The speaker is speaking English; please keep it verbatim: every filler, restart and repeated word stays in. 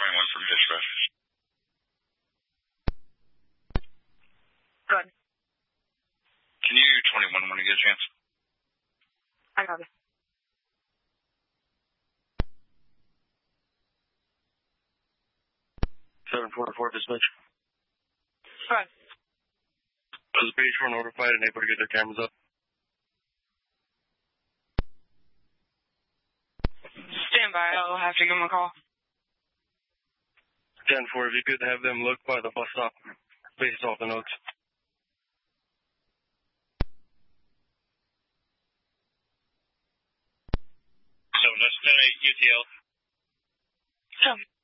twenty-one from dispatch. Good. Can you twenty-one when you get a chance? I got it. seven forty-four dispatch. Good. Does page four notified and able to get their cameras up? Stand by. I'll have to give them a call. ten four, if you could have them look by the bus stop based off the notes. So that's ten eight U T L. So.